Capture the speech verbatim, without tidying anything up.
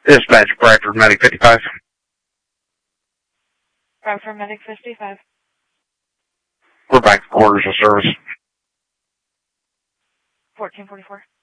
Dispatch, Bradford Medic fifty-five. Bradford Medic fifty-five. We're back to quarters of service. fourteen forty-four.